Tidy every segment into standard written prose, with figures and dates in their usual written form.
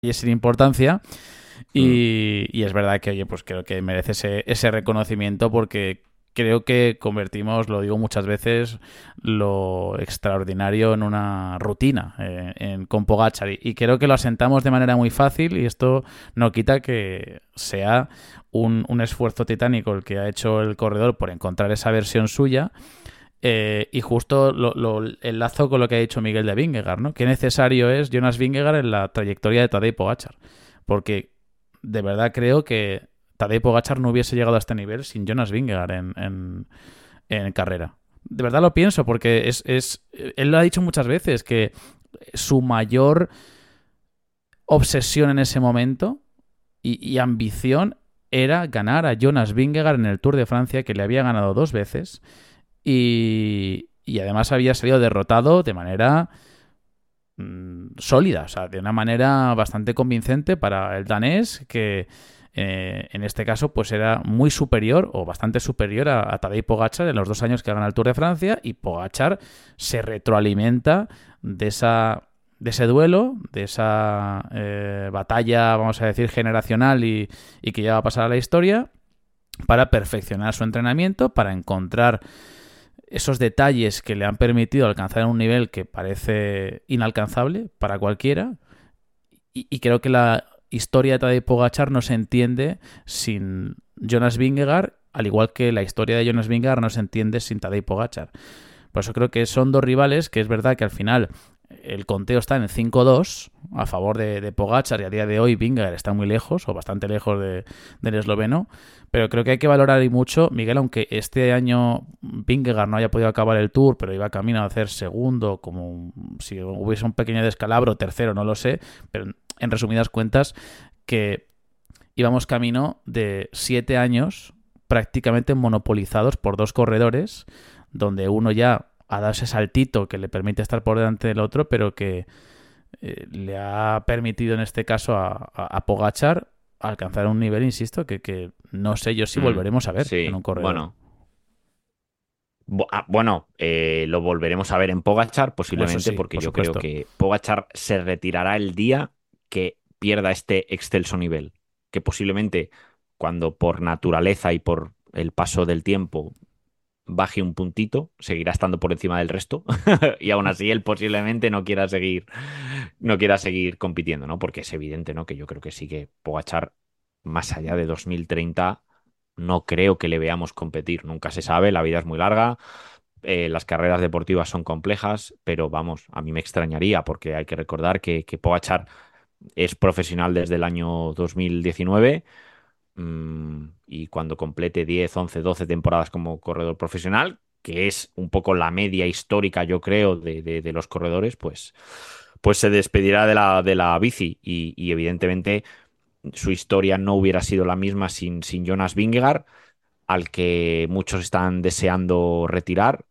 y sin importancia. Mm. Y es verdad que, oye, pues creo que merece ese reconocimiento porque creo que convertimos, lo digo muchas veces, lo extraordinario en una rutina con Pogacar. Y creo que lo asentamos de manera muy fácil y esto no quita que sea un esfuerzo titánico el que ha hecho el corredor por encontrar esa versión suya. Y justo lo enlazo con lo que ha dicho Miguel de Vingegaard, ¿no? Qué necesario es Jonas Vingegaard en la trayectoria de Tadej Pogacar. Porque de verdad creo que Tadej Pogacar no hubiese llegado a este nivel sin Jonas Vingegaard en carrera. De verdad lo pienso, porque él lo ha dicho muchas veces, que su mayor obsesión en ese momento y ambición era ganar a Jonas Vingegaard en el Tour de Francia, que le había ganado 2 veces, y además había salido derrotado de manera sólida, o sea, de una manera bastante convincente para el danés, que en este caso pues era muy superior o bastante superior a Tadej Pogacar en los 2 años que gana el Tour de Francia, y Pogacar se retroalimenta de ese duelo, de esa batalla, vamos a decir, generacional y que ya va a pasar a la historia, para perfeccionar su entrenamiento, para encontrar esos detalles que le han permitido alcanzar un nivel que parece inalcanzable para cualquiera. Y creo que la historia de Tadej Pogacar no se entiende sin Jonas Vingegaard, al igual que la historia de Jonas Vingegaard no se entiende sin Tadej Pogacar. Por eso creo que son dos rivales que es verdad que al final el conteo está en 5-2 a favor de Pogacar, y a día de hoy Vingegaard está muy lejos o bastante lejos del esloveno, pero creo que hay que valorar y mucho, Miguel, aunque este año Vingegaard no haya podido acabar el Tour, pero iba camino a hacer segundo, como si hubiese un pequeño descalabro, tercero, no lo sé, pero en resumidas cuentas que íbamos camino de 7 años prácticamente monopolizados por dos corredores, donde uno ya ha dado ese saltito que le permite estar por delante del otro, pero que le ha permitido en este caso a Pogacar alcanzar un nivel, insisto, que no sé yo si Mm. volveremos a ver en Sí, un corredor. bueno. Bueno, lo volveremos a ver en Pogachar, Eso posiblemente, sí, porque por yo creo supuesto. que Pogachar se retirará el día que pierda este excelso nivel. Que posiblemente, cuando por naturaleza y por el paso del tiempo baje un puntito, seguirá estando por encima del resto. Y aún así, él posiblemente no quiera seguir compitiendo, ¿no? Porque es evidente, ¿no? Que yo creo que sí que Pogachar, más allá de 2030, no creo que le veamos competir. Nunca se sabe, la vida es muy larga, las carreras deportivas son complejas, pero vamos, a mí me extrañaría porque hay que recordar que Pogacar es profesional desde el año 2019, y cuando complete 10, 11, 12 temporadas como corredor profesional, que es un poco la media histórica, yo creo, de los corredores, pues se despedirá de la bici y evidentemente su historia no hubiera sido la misma sin Jonas Vingegaard, al que muchos están deseando retirar.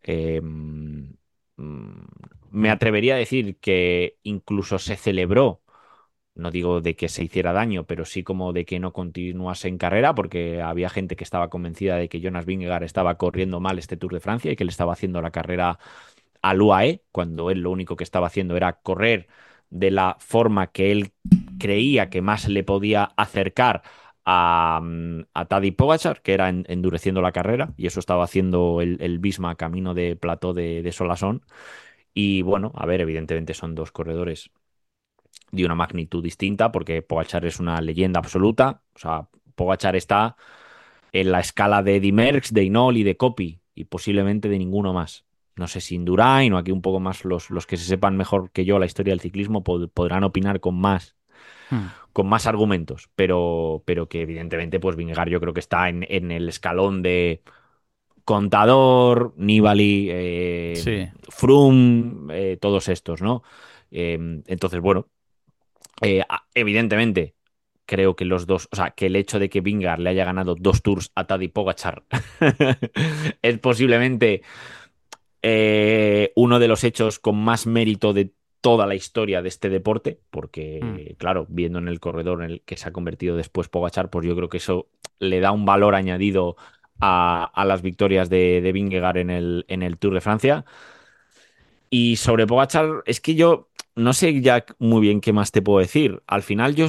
Me Mm. atrevería a decir que incluso se celebró, no digo de que se hiciera daño, pero sí como de que no continuase en carrera, porque había gente que estaba convencida de que Jonas Vingegaard estaba corriendo mal este Tour de Francia y que le estaba haciendo la carrera al UAE, cuando él lo único que estaba haciendo era correr de la forma que él creía que más le podía acercar a Tadej Pogacar, que era endureciendo la carrera, y eso estaba haciendo el Visma camino de plató de Solasson. Y bueno, a ver, evidentemente son dos corredores de una magnitud distinta, porque Pogacar es una leyenda absoluta. O sea, Pogacar está en la escala de Eddy Merckx, de Hinault y de Coppi, y posiblemente de ninguno más. No sé si Indurain o aquí un poco más los que se sepan mejor que yo la historia del ciclismo podrán opinar Mm. con más argumentos, pero que evidentemente pues Vingegaard yo creo que está en el escalón de Contador, Nibali, Sí. Froome, todos estos, ¿no? Entonces, bueno, evidentemente, creo que los dos, o sea, que el hecho de que Vingegaard le haya ganado 2 tours a Tadej Pogacar es posiblemente uno de los hechos con más mérito de toda la historia de este deporte, Mm. porque, claro, viendo en el corredor en el que se ha convertido después Pogacar, pues yo creo que eso le da un valor añadido a las victorias de Vingegaard en el Tour de Francia. Y sobre Pogacar, es que yo no sé ya muy bien qué más te puedo decir. Al final yo